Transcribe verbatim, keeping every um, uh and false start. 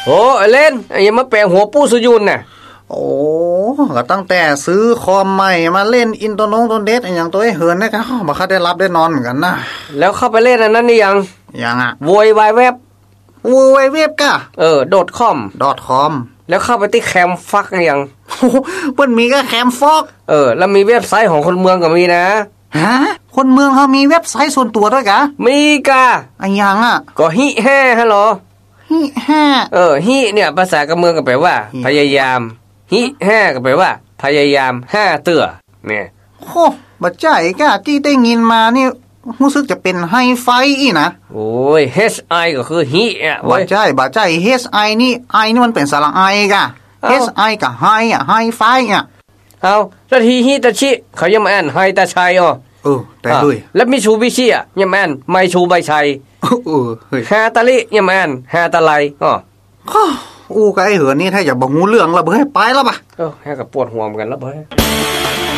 โอ้เล่นอย่ามาแปลงหัวปู้สุยุนน่ะโอ้ก็ตั้งแต่ซื้อคอมใหม่มาเล่นอินโตนงโตนเดทอย่างตัวไอ้เหินเนี่ยก็บ่ค่อยได้รับได้นอนเหมือนกันนะแล้วเข้าไปเล่นอันนั้นนี่ยังยังอ่ะโวยวายเว็บโวยวายเว็บกะเออ .com .com แล้วเข้าไปที่แคมฟักยังเพิ่นมีก็แคมฟอกเออแล้วมีเว็บไซต์ของคนเมืองก็มีนะฮะคนเมืองเฮามีเว็บไซต์ส่วนตัวด้วยกะมีกะอันยังอ่ะก็ฮิแฮ่ฮัลโหลฮิแฮ่เออฮิเนี่ยภาษากะเมืองก็แปลว่าพยายามฮิแฮ่ก็แปลว่าพยายามห้าเตื้อเนี่ยโหบ่ใจกะที่ได้ยินมานี่รู้สึกจะเป็นไฮไฟอีนะโอ้ย H I ก็คือฮิอ่ะบ่ใจบ่ใจ H I นี่ I นี่มันเป็นสระไอกะ H I กับไฮอ่ะไฮไฟอ่ะเอาแล้วทีฮิตาชิเขายังมาอ่านไฮตาชัยอ๋อเออแต่ด้วยแล้วมิชูบิชิอ่ะยังมาอ่านไมชูใบชัยเออเฮ้ยฮาตาลิยังมาอ่านฮาตาไลอ๋ออู้กับไอ้เหินนี่ถ้าอย่าบ่ฮู้เรื่องละเบ้ยไปแล้วป่ะเออแฮก็ปวดหัวเหมือนกันแล้วเบ้ย